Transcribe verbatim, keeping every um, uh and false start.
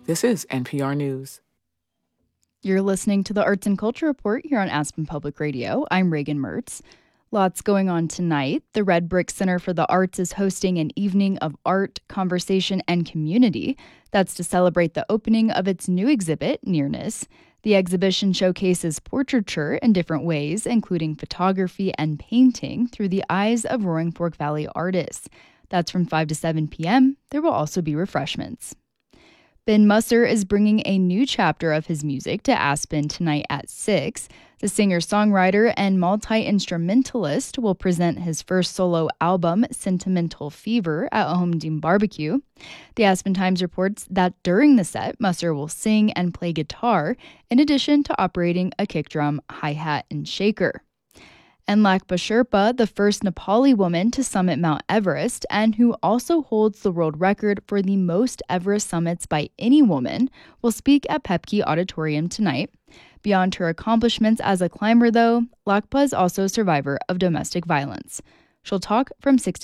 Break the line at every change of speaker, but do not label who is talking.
This is N P R News.
You're listening to the Arts and Culture Report here on Aspen Public Radio. I'm Reagan Mertz. Lots going on tonight. The Red Brick Center for the Arts is hosting an evening of art, conversation, and community. That's to celebrate the opening of its new exhibit, Nearness. The exhibition showcases portraiture in different ways, including photography and painting through the eyes of Roaring Fork Valley artists. That's from five to seven p.m. There will also be refreshments. Ben Musser is bringing a new chapter of his music to Aspen tonight at six. The singer-songwriter and multi-instrumentalist will present his first solo album, Sentimental Fever, at Home Team Barbecue. The Aspen Times reports that during the set, Musser will sing and play guitar, in addition to operating a kick drum, hi-hat, and shaker. And Lakpa Sherpa, the first Nepali woman to summit Mount Everest and who also holds the world record for the most Everest summits by any woman, will speak at Pepke Auditorium tonight. Beyond her accomplishments as a climber, though, Lakpa is also a survivor of domestic violence. She'll talk from six